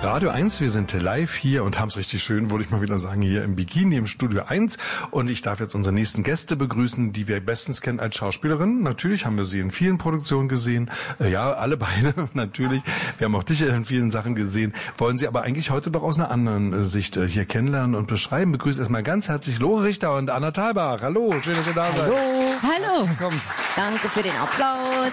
Radio 1, wir sind live hier und haben es richtig schön, würde ich mal wieder sagen, hier im Bikini im Studio 1. Und ich darf jetzt unsere nächsten Gäste begrüßen, die wir bestens kennen als Schauspielerin. Natürlich haben wir sie in vielen Produktionen gesehen. Ja, alle beide natürlich. Wir haben auch dich in vielen Sachen gesehen. Wollen Sie aber eigentlich heute doch aus einer anderen Sicht hier kennenlernen und beschreiben. Begrüße erstmal ganz herzlich Lore Richter und Anna Thalbach. Hallo, schön, dass ihr da seid. Hallo. Komm. Danke für den Applaus.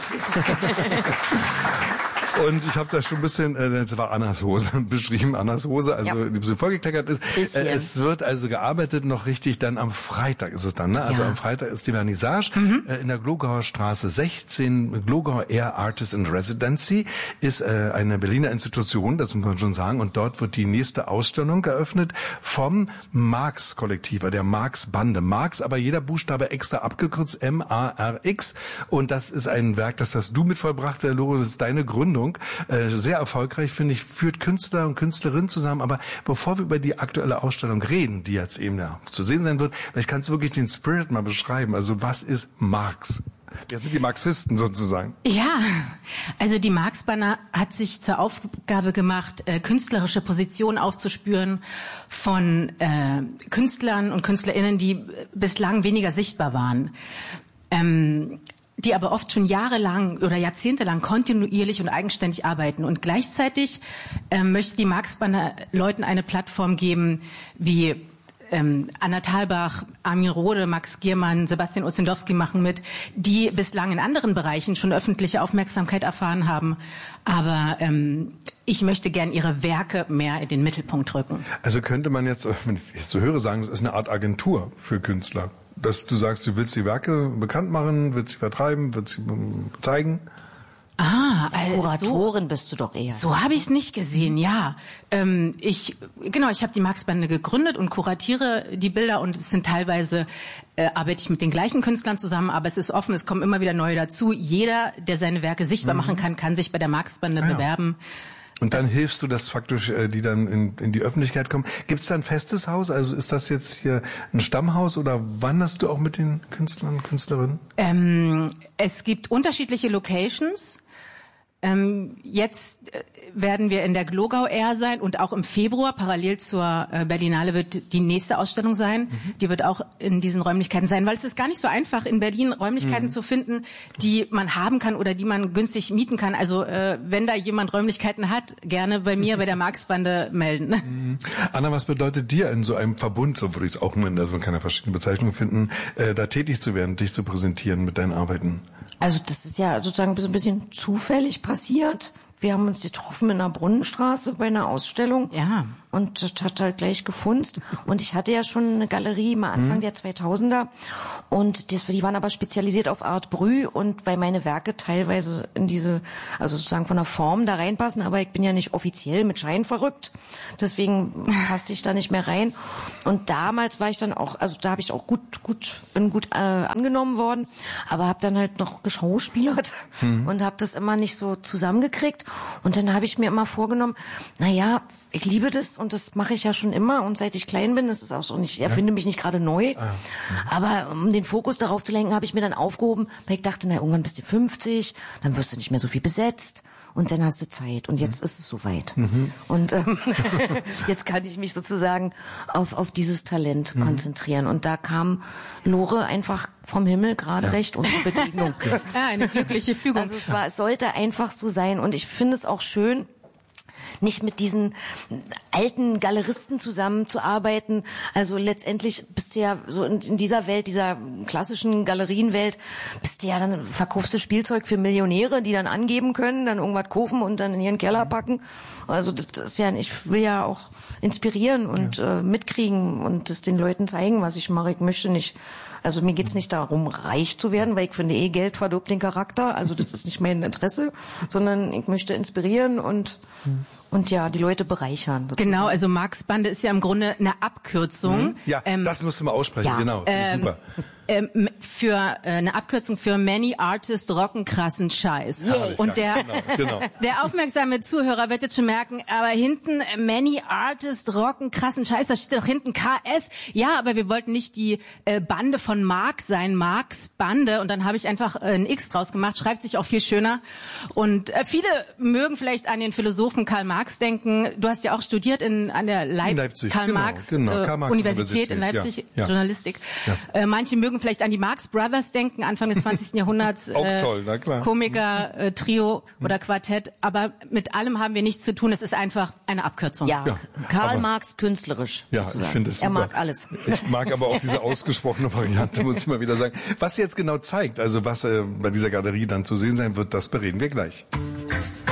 Und ich habe da schon ein bisschen, das war Annas Hose beschrieben, Annas Hose, also die ein bisschen vollgekleckert ist. Es wird also gearbeitet noch richtig, dann am Freitag ist es dann, ne? Also am Freitag ist die Vernissage in der Glogauer Straße 16, Glogauer Air Artist in Residency, ist eine Berliner Institution, das muss man schon sagen, und dort wird die nächste Ausstellung eröffnet vom Marx-Kollektiv, der Marx-Bande. Marx, aber jeder Buchstabe extra abgekürzt, M-A-R-X, und das ist ein Werk, das hast du mit vollbracht, Lore, das ist deine Gründung. Sehr erfolgreich, finde ich, führt Künstler und Künstlerinnen zusammen. Aber bevor wir über die aktuelle Ausstellung reden, die jetzt eben zu sehen sein wird, vielleicht kannst du wirklich den Spirit mal beschreiben. Also was ist Marx? Wer sind die Marxisten sozusagen? Ja, also die Marx-Bande hat sich zur Aufgabe gemacht, künstlerische Positionen aufzuspüren von Künstlern und KünstlerInnen, die bislang weniger sichtbar waren. Die aber oft schon jahrelang oder jahrzehntelang kontinuierlich und eigenständig arbeiten. Und gleichzeitig möchte die Marx-Bande Leuten eine Plattform geben, wie Anna Thalbach, Armin Rohde, Max Giermann, Sebastian Orzendowski machen mit, die bislang in anderen Bereichen schon öffentliche Aufmerksamkeit erfahren haben. Aber ich möchte gern ihre Werke mehr in den Mittelpunkt rücken. Also könnte man jetzt, wenn ich jetzt so höre, sagen, es ist eine Art Agentur für Künstler. Dass du sagst, du willst die Werke bekannt machen, willst sie vertreiben, willst sie zeigen? Ah, also Kuratorin bist du doch eher. So habe ich es nicht gesehen, ja. Ich habe die Marx-Bande gegründet und kuratiere die Bilder, und es sind teilweise arbeite ich mit den gleichen Künstlern zusammen, aber es ist offen, es kommen immer wieder neue dazu. Jeder, der seine Werke sichtbar machen kann, kann sich bei der Marx-Bande bewerben. Und dann hilfst du, dass faktisch die dann in die Öffentlichkeit kommen. Gibt es da ein festes Haus? Also ist das jetzt hier ein Stammhaus oder wanderst du auch mit den Künstlern und Künstlerinnen? Es gibt unterschiedliche Locations. Jetzt werden wir in der Glogau Air sein und auch im Februar, parallel zur Berlinale, wird die nächste Ausstellung sein. Die wird auch in diesen Räumlichkeiten sein, weil es ist gar nicht so einfach, in Berlin Räumlichkeiten zu finden, die man haben kann oder die man günstig mieten kann. Also wenn da jemand Räumlichkeiten hat, gerne bei mir, bei der Marx-Bande melden. Anna, was bedeutet dir in so einem Verbund, so würde ich es auch nennen, also man kann ja verschiedene Bezeichnungen finden, da tätig zu werden, dich zu präsentieren mit deinen Arbeiten? Also das ist ja sozusagen so ein bisschen zufällig passiert. Wir haben uns getroffen in der Brunnenstraße bei einer Ausstellung. Ja. Und das hat halt gleich gefunzt. Und ich hatte ja schon eine Galerie mal Anfang der 2000er. Und die waren aber spezialisiert auf Art Brut. Und weil meine Werke teilweise in diese, also sozusagen von der Form da reinpassen, aber ich bin ja nicht offiziell mit Schein verrückt. Deswegen passte ich da nicht mehr rein. Und damals war ich dann auch, also da habe ich auch bin gut angenommen worden. Aber habe dann halt noch geschauspielert und habe das immer nicht so zusammengekriegt. Und dann habe ich mir immer vorgenommen, naja, ich liebe das und das mache ich ja schon immer und seit ich klein bin, das ist auch so nicht, ich erfinde mich nicht gerade neu, aber um den Fokus darauf zu lenken, habe ich mir dann aufgehoben, weil ich dachte, na, irgendwann bist du 50, dann wirst du nicht mehr so viel besetzt und dann hast du Zeit und jetzt ist es soweit. Und jetzt kann ich mich sozusagen auf dieses Talent konzentrieren und da kam Lore einfach vom Himmel gerade recht, unsere Begegnung. Ja, eine glückliche Fügung. Also es sollte einfach so sein und ich finde es auch schön, nicht mit diesen alten Galeristen zusammenzuarbeiten. Also letztendlich bist du ja so in dieser Welt, dieser klassischen Galerienwelt, bist du ja dann, verkaufst du Spielzeug für Millionäre, die dann angeben können, dann irgendwas kaufen und dann in ihren Keller packen. Also das ist ja, ich will ja auch inspirieren und mitkriegen und das den Leuten zeigen, was ich mache. Ich möchte nicht, also mir geht's nicht darum, reich zu werden, weil ich finde Geld verdirbt den Charakter. Also das ist nicht mein Interesse, sondern ich möchte inspirieren und ja, die Leute bereichern. Sozusagen. Genau, also Marx-Bande ist ja im Grunde eine Abkürzung. Ja, das musst du mal aussprechen, genau. Super. Für eine Abkürzung für Many Artists rocken krassen Scheiß. Herrlich, und genau. der aufmerksame Zuhörer wird jetzt schon merken, aber hinten Many Artists rocken krassen Scheiß, da steht doch hinten KS. Ja, aber wir wollten nicht die Bande von Marx sein, Marx Bande, und dann habe ich einfach ein X draus gemacht, schreibt sich auch viel schöner. Und viele mögen vielleicht an den Philosophen Karl Marx Marx denken. Du hast ja auch studiert an der Leipzig, Karl Marx Universität in Leipzig, Journalistik. Ja. Manche mögen vielleicht an die Marx Brothers denken, Anfang des 20. Jahrhunderts. Auch toll, na klar. Komiker, Trio oder Quartett. Aber mit allem haben wir nichts zu tun. Es ist einfach eine Abkürzung. Ja, Karl Marx künstlerisch. Ja, sozusagen. Ich finde es super. Er mag alles. Ich mag aber auch diese ausgesprochene Variante, muss ich mal wieder sagen. Was jetzt genau zeigt, also was bei dieser Galerie dann zu sehen sein wird, das bereden wir gleich.